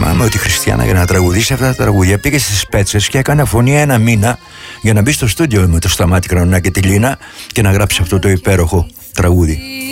θυμάμαι ότι η Χριστιανά για να τραγουδήσει αυτά τα τραγούδια πήγε στις Πέτσες και έκανε αφωνία 1 μήνα για να μπει στο στούντιο με το Σταμάτη Κανονά και τη Λίνα και να γράψει αυτό το υπέροχο τραγούδι.